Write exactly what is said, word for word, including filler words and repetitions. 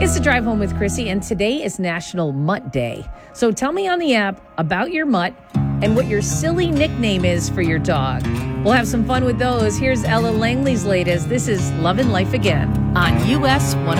It's the Drive Home with Chrissy, and today is National Mutt Day. So tell me on the app about your mutt and what your silly nickname is for your dog. We'll have some fun with those. Here's Ella Langley's latest. This is Love and Life Again on U S one